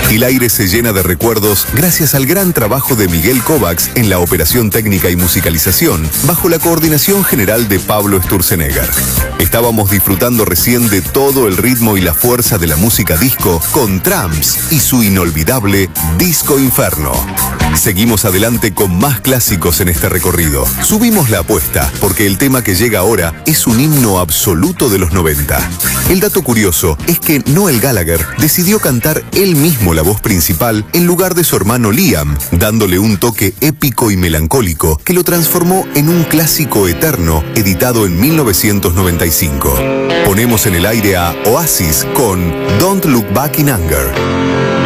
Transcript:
El aire se llena de recuerdos gracias al gran trabajo de Miguel Kovacs en la operación técnica y musicalización, bajo la coordinación general de Pablo Sturzenegger. Estábamos disfrutando recién de todo el ritmo y la fuerza de la música disco con Tramps y su inolvidable Disco Inferno. Seguimos adelante con más clásicos en este recorrido. Subimos la apuesta, porque el tema que llega ahora es un himno absoluto de los 90. El dato curioso es que Noel Gallagher decidió cantar él mismo la voz principal en lugar de su hermano Liam, dándole un toque épico y melancólico que lo transformó en un clásico eterno editado en 1995. Ponemos en el aire a Oasis con Don't Look Back in Anger.